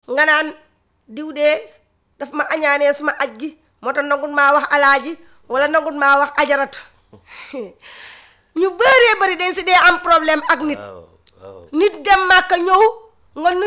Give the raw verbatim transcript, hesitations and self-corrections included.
nga naan diw de daf ma añaanee sama aj gi moo tax nangul maa wax alaaji wala nangul maa wax ajarat ñu bëree bëri dañ si dee am problème ak nit nit dem Màkka ñëw nga